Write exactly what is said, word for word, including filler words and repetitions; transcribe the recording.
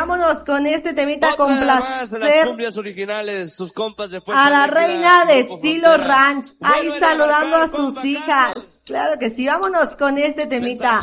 vámonos con este temita con Otra más de las placer cumbias originales, sus compas de Fuerza a la Eléctrica, reina de Grupo Estilo Frontera. Ranch, ahí Vuelven saludando marcar, a sus compa hijas. Carlos. Claro que sí, vámonos con este temita.